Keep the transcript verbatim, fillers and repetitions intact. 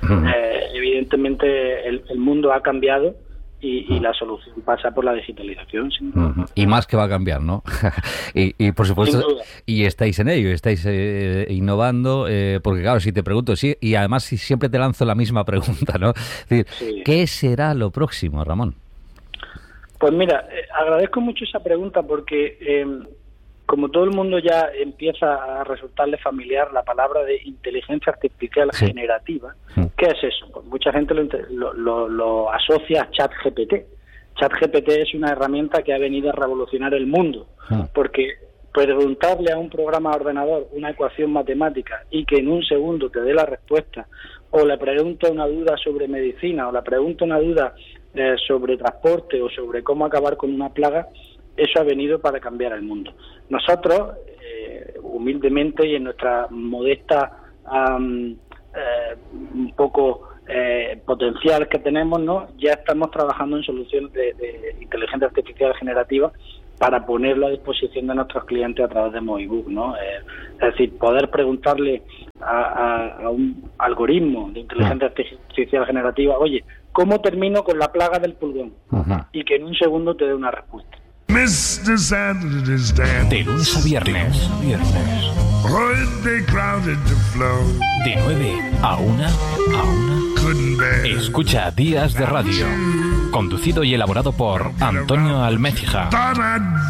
Uh-huh. Eh, evidentemente el, el mundo ha cambiado y, y la solución pasa por la digitalización. Sin duda. Uh-huh. Y más que va a cambiar, ¿no? y, y por supuesto, y estáis en ello, estáis eh, innovando, eh, porque claro, si te pregunto, sí, y además si siempre te lanzo la misma pregunta, ¿no? Es decir, sí. ¿Qué será lo próximo, Ramón? Pues mira, eh, agradezco mucho esa pregunta porque eh, como todo el mundo ya empieza a resultarle familiar la palabra de inteligencia artificial sí. generativa, sí. ¿qué es eso? Pues mucha gente lo, lo, lo asocia a ChatGPT. ChatGPT es una herramienta que ha venido a revolucionar el mundo, sí. porque preguntarle a un programa de ordenador una ecuación matemática y que en un segundo te dé la respuesta, o le pregunta una duda sobre medicina, o le pregunta una duda eh, sobre transporte o sobre cómo acabar con una plaga, eso ha venido para cambiar el mundo. Nosotros, eh, humildemente y en nuestra modesta um, eh, un poco eh, potencial que tenemos, ¿no? Ya estamos trabajando en soluciones de, de inteligencia artificial generativa para ponerlo a disposición de nuestros clientes a través de Movibook, ¿no? Eh, es decir, poder preguntarle a, a, a un algoritmo de inteligencia artificial generativa, oye, ¿cómo termino con la plaga del pulgón? Uh-huh. Y que en un segundo te dé una respuesta. De lunes a viernes, viernes. De nueve a una, a una. Escucha Días de Radio. Conducido y elaborado por Antonio Almécija.